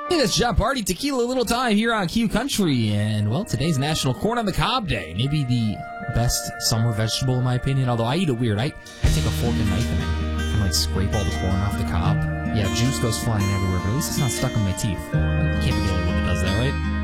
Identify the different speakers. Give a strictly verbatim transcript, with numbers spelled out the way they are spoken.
Speaker 1: Hey, that's John Party, Tequila Little Time here on Q Country, and, well, today's National Corn on the Cob Day. Maybe the best summer vegetable, in my opinion, although I eat it weird. I, I take a fork and knife and I and, like, scrape all the corn off the cob. Yeah, juice goes flying everywhere, but at least it's not stuck in my teeth. You can't be the only one that does that, right?